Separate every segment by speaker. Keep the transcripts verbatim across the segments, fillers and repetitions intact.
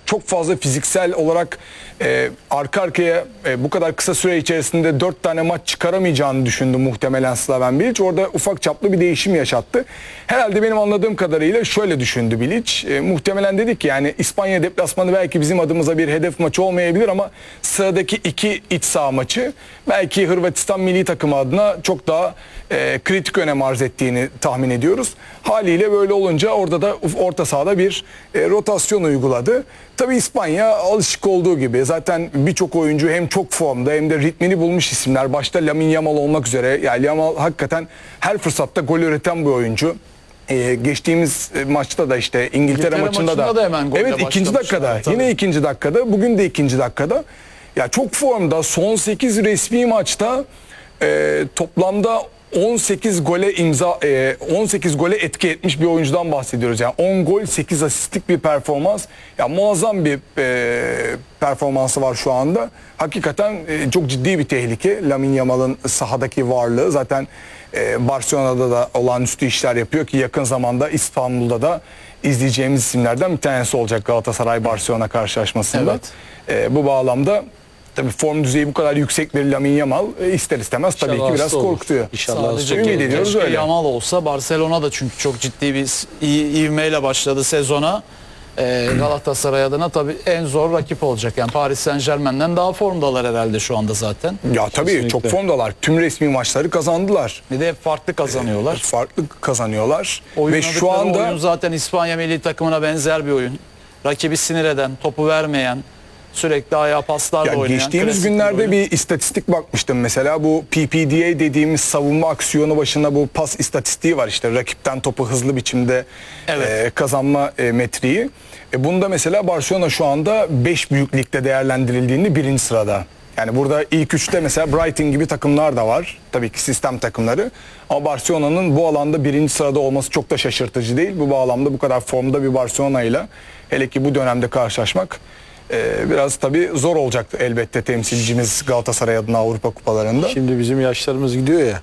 Speaker 1: çok fazla fiziksel olarak e, arka arkaya e, bu kadar kısa süre içerisinde dört tane maç çıkaramayacağını düşündü muhtemelen Slaven Bilic. Orada ufak çaplı bir değişim yaşattı. Herhalde benim anladığım kadarıyla şöyle düşündü Bilic. E, muhtemelen dedik ki yani İspanya deplasmanı belki bizim adımıza bir hedef maçı olmayabilir ama sıradaki iki iç saha maçı belki Hırvatistan milli takımı adına çok daha e, kritik önem arz ettiğini tahmin ediyoruz. Haliyle böyle olunca orada da orta sahada bir e, rotasyon uyguladı. Tabii İspanya alışık olduğu gibi zaten birçok oyuncu hem çok formda hem de ritmini bulmuş isimler. Başta Lamine Yamal olmak üzere. Yani Yamal hakikaten her fırsatta gol üreten bir oyuncu. Ee, geçtiğimiz maçta da işte İngiltere,
Speaker 2: İngiltere
Speaker 1: maçında,
Speaker 2: maçında
Speaker 1: da,
Speaker 2: da hemen golle
Speaker 1: evet ikinci dakikada
Speaker 2: başlamışlar,
Speaker 1: yine ikinci dakikada bugün de ikinci dakikada ya çok formda son sekiz resmi maçta e, toplamda on sekiz gole imza e, on sekiz gole etki etmiş bir oyuncudan bahsediyoruz. Yani on gol sekiz asistlik bir performans. Ya muazzam bir e, performansı var şu anda. Hakikaten e, çok ciddi bir tehlike. Lamine Yamal'ın sahadaki varlığı zaten e, Barcelona'da da olağanüstü işler yapıyor ki yakın zamanda İstanbul'da da izleyeceğimiz isimlerden bir tanesi olacak Galatasaray-Barcelona karşılaşmasında.
Speaker 2: Evet.
Speaker 1: E, bu bağlamda tabii form düzeyi bu kadar yüksek bir Lamine Yamal e, ister istemez tabii
Speaker 3: İnşallah
Speaker 1: ki biraz
Speaker 3: hasta olur.
Speaker 1: korkutuyor.
Speaker 3: İnşallah
Speaker 2: Sadece
Speaker 1: Ümit ediyoruz
Speaker 2: keşke
Speaker 1: öyle.
Speaker 2: Yamal olsa. Barcelona da çünkü çok ciddi bir iyi ivmeyle başladı sezona. Ee, Galatasaray adına tabii en zor rakip olacak. Yani Paris Saint-Germain'den daha formdalar herhalde şu anda zaten.
Speaker 1: Ya tabii
Speaker 3: Kesinlikle.
Speaker 1: çok formdalar. Tüm resmi maçları kazandılar.
Speaker 2: Bir de hep farklı kazanıyorlar.
Speaker 1: Farklı kazanıyorlar. Ve şu
Speaker 2: Oynadıkları
Speaker 1: anda
Speaker 2: oyun zaten İspanya milli takımına benzer bir oyun. Rakibi sinir eden, topu vermeyen, sürekli ayağa paslarla
Speaker 1: ya
Speaker 2: oynayan.
Speaker 1: geçtiğimiz
Speaker 2: klasik
Speaker 1: günlerde
Speaker 2: oyun.
Speaker 1: bir istatistik bakmıştım mesela. Bu P P D A dediğimiz savunma aksiyonu başında bu pas istatistiği var işte. Rakipten topu hızlı biçimde
Speaker 2: Evet.
Speaker 1: e, kazanma e, metriği. E, bunda mesela Barcelona şu anda beş büyük ligde değerlendirildiğinde birinci sırada. Yani burada ilk üçte mesela Brighton gibi takımlar da var. Tabii ki sistem takımları. Ama Barcelona'nın bu alanda birinci sırada olması çok da şaşırtıcı değil. Bu bağlamda bu kadar formda bir Barcelona ile hele ki bu dönemde karşılaşmak e, biraz tabii zor olacaktı elbette temsilcimiz Galatasaray adına Avrupa kupalarında.
Speaker 3: Şimdi bizim yaşlarımız gidiyor ya.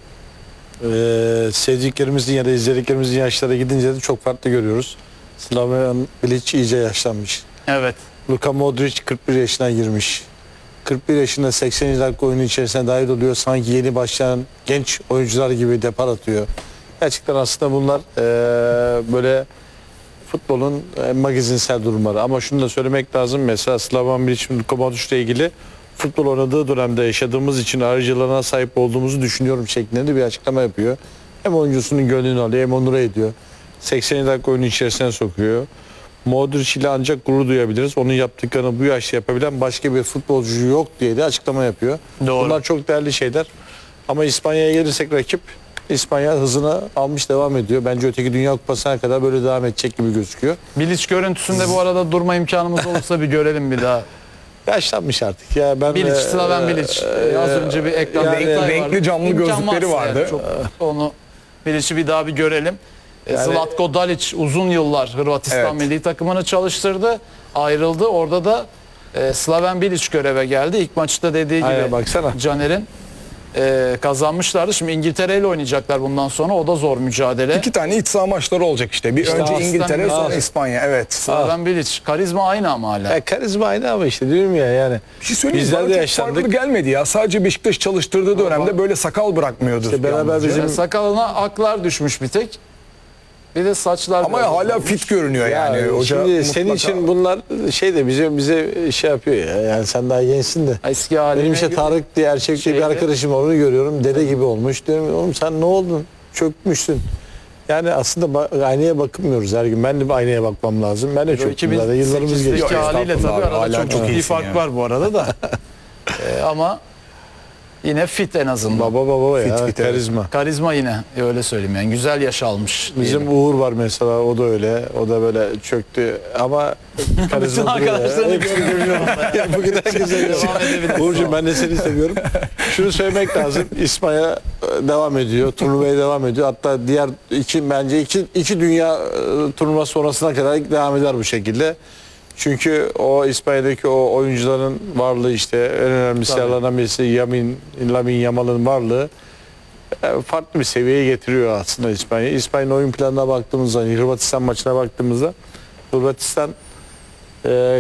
Speaker 3: E, sevdiklerimizin ya da izlediklerimizin yaşlara gidince de çok farklı görüyoruz. Slaven Bilic iyice yaşlanmış.
Speaker 2: Evet.
Speaker 3: Luka Modric kırk bir yaşına girmiş. kırk bir yaşında seksen dakika oyunun içerisine dahil oluyor. Sanki yeni başlayan genç oyuncular gibi depar atıyor. Gerçekten aslında bunlar e, böyle futbolun e, magazinsel durumları. Ama şunu da söylemek lazım. Mesela Slaven Bilic, Luka Modric ile ilgili futbol oynadığı dönemde yaşadığımız için ayrıcalarına sahip olduğumuzu düşünüyorum şeklinde bir açıklama yapıyor. Hem oyuncusunun gönlünü alıyor hem onur ediyor. seksen dakika oyunun içerisine sokuyor. Modric ile ancak gurur duyabiliriz. Onun yaptıklarını bu yaşta yapabilen başka bir futbolcu yok diye de açıklama yapıyor.
Speaker 2: Doğru.
Speaker 3: Bunlar çok değerli şeyler. Ama İspanya'ya gelirsek rakip İspanya hızını almış devam ediyor. Bence öteki Dünya Kupası'na kadar böyle devam edecek gibi gözüküyor.
Speaker 2: Bilic görüntüsünde bu arada durma imkanımız olursa bir görelim bir daha.
Speaker 3: Yaşlanmış artık ya. Ben
Speaker 2: Bilic,
Speaker 3: e,
Speaker 2: Slaven Bilic. Ee, Az önce bir ekranda
Speaker 3: yani
Speaker 2: detay
Speaker 1: renkli
Speaker 2: vardı.
Speaker 1: camlı
Speaker 2: İmkan
Speaker 1: gözlükleri
Speaker 2: varsa
Speaker 1: vardı.
Speaker 2: yani çok onu Bilic'i bir daha bir görelim. Ee,
Speaker 3: Yani-
Speaker 2: Zlatko Dalic uzun yıllar Hırvatistan
Speaker 1: Evet.
Speaker 2: milli takımını çalıştırdı. Ayrıldı. Orada da e, Slaven Bilic göreve geldi. İlk maçta dediği gibi
Speaker 3: Aynen, baksana.
Speaker 2: Caner'in e, kazanmışlardı. Şimdi İngiltere ile oynayacaklar bundan sonra. O da zor mücadele.
Speaker 1: İki tane iç saha maçları olacak işte. Bir
Speaker 2: İşte
Speaker 1: önce
Speaker 2: aslen-
Speaker 1: İngiltere sonra
Speaker 3: Ah.
Speaker 1: İspanya. Evet.
Speaker 2: Slaven Bilic. Karizma aynı ama hala.
Speaker 3: Ya karizma aynı ama işte diyorum ya yani.
Speaker 1: Bir şey söyleyeyim mi?
Speaker 3: Bizler
Speaker 1: Bana
Speaker 3: de
Speaker 1: çok
Speaker 3: yaşlandık.
Speaker 1: farklı gelmedi ya. Sadece Beşiktaş çalıştırdığı dönemde böyle sakal bırakmıyordu.
Speaker 3: İşte beraber
Speaker 1: yalnızca.
Speaker 3: bizim-
Speaker 2: Yani sakalına aklar düşmüş bir tek. Bir de saçlar.
Speaker 1: Ama
Speaker 2: biraz
Speaker 1: hala
Speaker 2: uzanmış.
Speaker 1: fit görünüyor yani.
Speaker 3: Ya
Speaker 1: Hoca
Speaker 3: şimdi senin
Speaker 1: mutlaka-
Speaker 3: için bunlar şey de bize bize şey yapıyor ya. Yani sen daha gençsin de.
Speaker 2: Eski haline
Speaker 3: Benim işte
Speaker 2: göre-
Speaker 3: Tarık diye erkekçi bir
Speaker 2: Şeyde-
Speaker 3: arkadaşım var, onu görüyorum. Dede gibi olmuş. Diyorum oğlum sen ne oldun? Çökmüşsün. Yani aslında ba- aynaya bakmıyoruz her gün. Ben de bir aynaya bakmam lazım. Ben de çöktüm zaten. Yıllarımız geçti.
Speaker 2: iki
Speaker 1: Yok,
Speaker 2: haliyle tabii
Speaker 1: estağfurullah abi,
Speaker 2: arada
Speaker 1: hala
Speaker 2: çok
Speaker 1: çok
Speaker 2: ciddi
Speaker 1: iyisin
Speaker 2: fark
Speaker 1: ya.
Speaker 2: var bu arada da. Ee, ama yine fit en azından.
Speaker 3: Baba baba ya.
Speaker 1: Fit, fit, evet.
Speaker 3: karizma.
Speaker 2: Karizma yine öyle söyleyeyim yani güzel yaş almış.
Speaker 3: Bizim
Speaker 2: diyelim.
Speaker 3: Uğur var mesela, o da öyle. O da böyle çöktü ama
Speaker 2: Bütün
Speaker 3: karizma duruyor ya.
Speaker 2: arkadaşlarını
Speaker 3: Hepsi-
Speaker 2: görüyorum.
Speaker 3: Ya bugün herkes seviyor.
Speaker 2: Devam edebiliriz.
Speaker 3: Uğurcuğum ben de seni seviyorum. Şunu söylemek lazım. İspanya e, devam ediyor. Turnuvaya devam ediyor. Hatta diğer iki bence iki, iki dünya e, turnuva sonrasına kadar devam eder bu şekilde. Çünkü o İspanya'daki o oyuncuların varlığı işte en önemli silahlardan birisi Yamin, Lamine Yamal'ın varlığı e, farklı bir seviyeye getiriyor aslında İspanya. İspanya'nın oyun planına baktığımızda, Hırvatistan maçına baktığımızda Hırvatistan e,